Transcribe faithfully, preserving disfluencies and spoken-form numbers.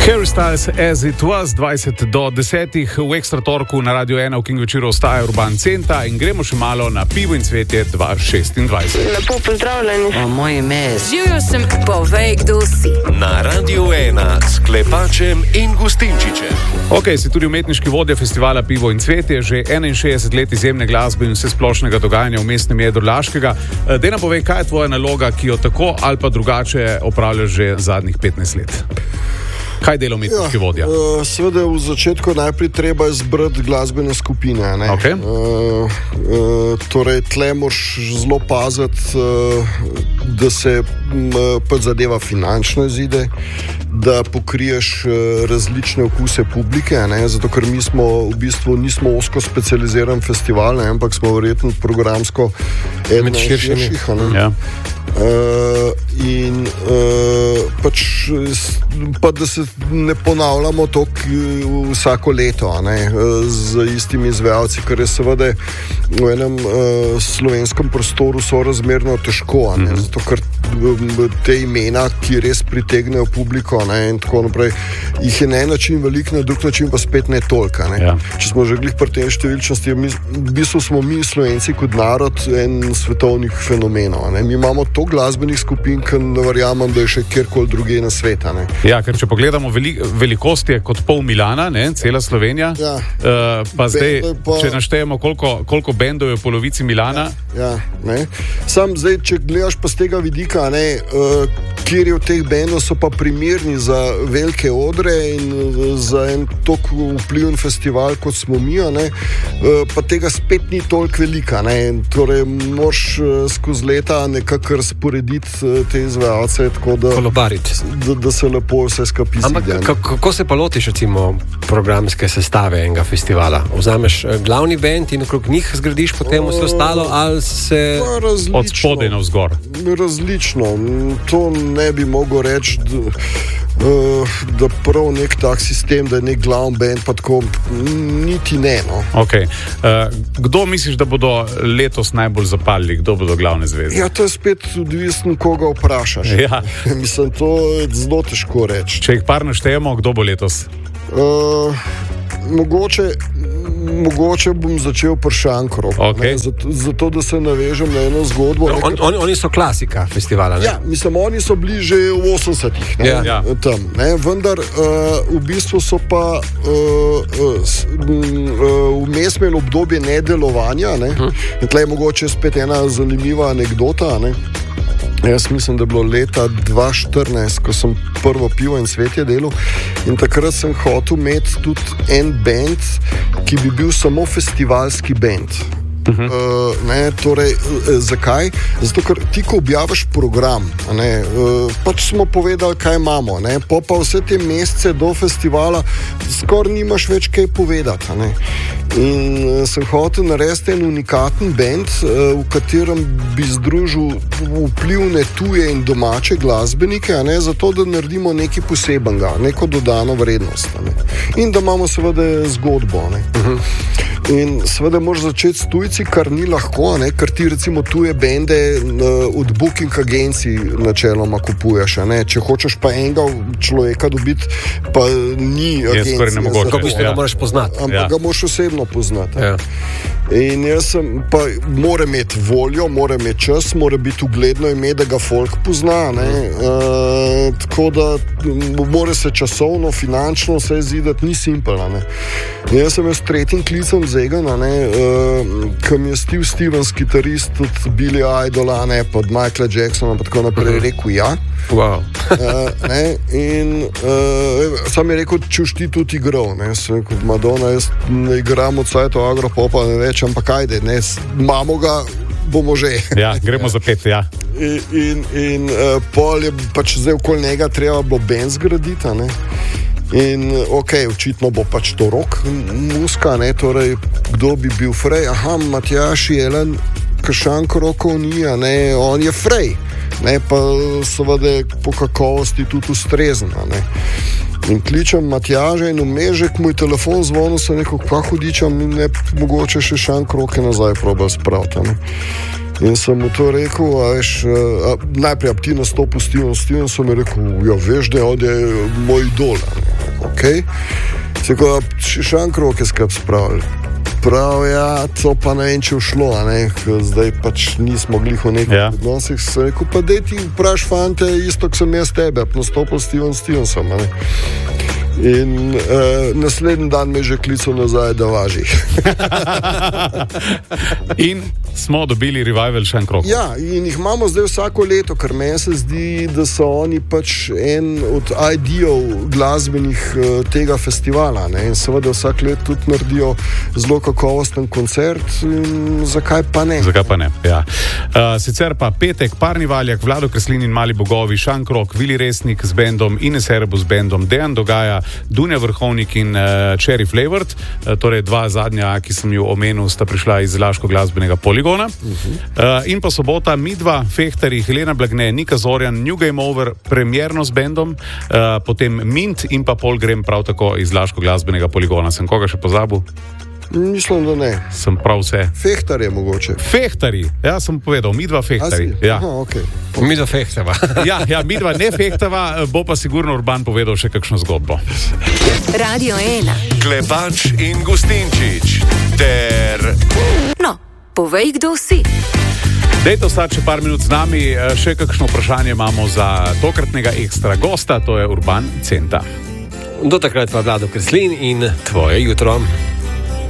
Harry Styles, As It Was, dvajset do desetih v Ekstra torku na Radio ena v King večeru ostaja Urban Centa in gremo še malo na Pivo in cvetje dva šestindvajset. Lepo pozdravljeni. O, moje ime je... Živjo sem, povej, kdo si. Na Radio ena s Klepačem in Gustinčičem. Ok, si tudi umetniški vodja festivala Pivo in cvetje, že enainšestdeset let izjemne glasbe in vse splošnega dogajanja v mestnem jedru Laškega. Dej nam povej, kaj je tvoja naloga, ki jo tako ali pa drugače opravljaš že zadnjih petnajst let? Kaj dela umetniški ja, vodja? Uh, seveda v začetku najprej treba izbrati glasbene skupine. Ne? Okay. Uh, uh, torej, tle moraš zelo paziti, uh, da se uh, pa zadeva finančno izide, da pokriješ uh, različne okuse publike, ne? Zato ker mi smo v bistvu nismo osko specializiran festival, ne? Ampak smo verjetno programsko eden od širših. Ja. Uh, in uh, pač pa da se ne ponavljamo to vsako leto, ne, z istimi izvajalci, kar je seveda v enem uh, slovenskem prostoru sorazmerno težko, ne, mm-hmm. Zato ker te imena, ki res pritegnejo publiko, ne, in tako naprej, jih je na en način veliko, na drug način pa spet ne toliko, ne. Ja. Če smo že glih pri tej številčnosti, v bistvu smo mi Slovenci kot narod en svetovnih fenomenov, ne. Mi imamo to glasbenih skupin, ki ne verjamem, da je še kjerkoli druge na sveta. Ne. Ja, ker če pogledamo veli, velikost je kot pol Milana, ne, cela Slovenija, ja. uh, pa zdaj, pa... če naštejemo, koliko, koliko bendov je v polovici Milana. Ja, ja, ne. Sam zdaj, če gledaš pa z tega vidika, ne, uh, kjer je v teh bendov so pa primerni za velike odre in uh, za en tok vpliven festival, kot smo mi, ne, uh, pa tega spet ni toliko velika, ne. Torej, moraš uh, skozi leta nekako razporediti uh, te izvajalce, tako da, da, da se lepo vse skupaj zide. Ampak kako se pa lotiš recimo programske sestave enega festivala? Vzameš glavni bend in okrog njih zgradiš potem vse ostalo, ali se od spodaj navzgor? Različno. To ne bi mogel reči, da, da prav nek tak sistem, da je nek glavni bend, pa tako niti ne. No. Okay. Uh, kdo misliš, da bodo letos najbolj zapalili? Kdo bodo glavne zvezde? Ja, to je spet odvisno, koga vprašaš. Ja. Mislim, to je zelo težko reči. Če jih par naštejemo, kdo bo letos? Uh, mogoče Mogoče bom začel pri Šankroku, okay. zato, zato da se navežem na eno zgodbo. No, on, on, oni so klasika festivala, ne? Ja, mislim, oni so bili že v osemdesetih, ne? Ja, ja. Tam, ne? Vendar uh, v bistvu so pa uh, uh, vmes imeli obdobje nedelovanja, ne? Hm. In tle je mogoče spet ena zanimiva anekdota, ne? Jaz mislim, da je bilo leta dva tisoč štirinajst, ko sem prvo Pivo in cvetje delal, in takrat sem hotel imeti tudi en bend, ki bi bil samo festivalski bend. Uh-huh. Uh, ne, torej, uh, zakaj? Zato, ker ti, ko objaviš program, ne, uh, pač smo povedali, kaj imamo, ne, po pa vse te mesece do festivala skoraj nimaš več kaj povedati. Ne. In uh, sem hotel narediti en unikaten band, uh, v katerem bi združil vplivne tuje in domače glasbenike, ne, zato da naredimo nekaj posebenega, neko dodano vrednost. Ne. In da imamo seveda zgodbo. Ne. Uh-huh. In seveda moraš začeti s tujci, kar ni lahko, ne? Ker ti recimo tuje bende uh, od booking agencij načeloma kupuješ. Ne? Če hočeš pa enega človeka dobiti, pa ni agencija. Je skoraj nemogoče. Kako bistvo, da moraš poznati. Ampak ja. Ga moraš osebno poznati. Ja. In jaz sem, pa mora imeti voljo, mora imeti čas, mora biti ugledno ime, da ga folk pozna. Ne? Uh, tako da mora se časovno, finančno vse zidati, ni simpelno. Jaz sem jaz tretjim klicem Zegana, ne, uh, ki mi je Steve Stevens, kitarist od Billy Idola, ne, pod Michaela Jacksona, pa tako naprej, uh-huh. rekel ja. Wow. uh, ne, in uh, sam je rekel, če už ti tudi igral, ne, sem kot Madonna, jaz ne igram od sajto Agropopa, ne več, ampak ajde, ne, imamo ga, bomo že. Ja, gremo za pet, ja. In, in, in uh, pol je pač zdaj okoli njega treba bilo band zgraditi, ne. In ok, očitno bo pač to rock muska, ne, torej kdo bi bil Frej? Aha, Matjaž Jelen, Šanko rokov ni, ne, on je Frej, ne, pa seveda po kakovosti tudi ustrezen, ne. In kličem Matjaža in vmežek, moj telefon zvonil, se neko, kva hudičam, ne, mogoče še Šanko roke nazaj probal spraviti, ne. In sem mu to rekel, a veš, a, najprej, a ti nastopil Steven, Steven so mi rekel, ja, veš, da je moj idol, Okay. Tako, šankrok je skrb spravili. Prav, ja, to pa ne vem, če všlo, ne? Zdaj pač nismo glih v nekih ja. odnosih. Se rekel, pa dej ti vpraš fante, isto, ko sem jaz tebe, nastopil Steven Stevenson, ne? In uh, naslednji dan me je že klical nazaj, da važi. In smo dobili revival Šankrok. Ja, in jih imamo zdaj vsako leto, ker meni se zdi, da so oni pač en od idejov glasbenih uh, tega festivala. Ne? In seveda vsak let tudi naredijo zelo kakovosten koncert. Zakaj pa ne? Zakaj pa ne, ja. Uh, sicer pa petek, Parni Valjak, Vlado Kreslin in Mali bogovi, Šankrok, Vili Resnik z bendom, Ines Erebus z bendom, Dejan Dogaja, Dunja Vrhovnik in uh, Cherry Flavored, uh, torej dva zadnja, ki sem ju omenil, sta prišla iz Laško glasbenega poligona. Uh-huh. Uh, in pa sobota, Midva, Fehtari, Helena Blagne, Nika Zorjan, New Game Over, premjerno z bendom, uh, potem Mint in pa Pol Grem prav tako iz Laško glasbenega poligona. Sem koga še pozabil? Mislim, da ne. Sem prav vse. Fehtar je mogoče. Fehtari, ja, sem povedal, Midva Fehtari. Ja. Aha, okay. Midva Fehtava. ja, ja, Midva ne Fehtava, bo pa sigurno Urban povedal še kakšno zgodbo. Radio ena. Klepač in Gustinčič ter... No, povej, kdo si. Dejte ostati še par minut z nami, še kakšno vprašanje imamo za tokratnega ekstra gosta, to je Urban Centa. Do takrat pa Vlado Kreslin in tvoje jutro.